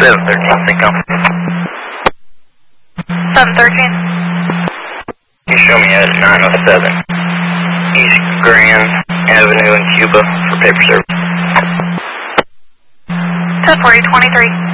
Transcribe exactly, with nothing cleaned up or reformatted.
seven thirteen, Cinco. seven thirteen. You show me at nine oh seven East Grand Avenue in Cuba for paper service. ten forty, twenty-three.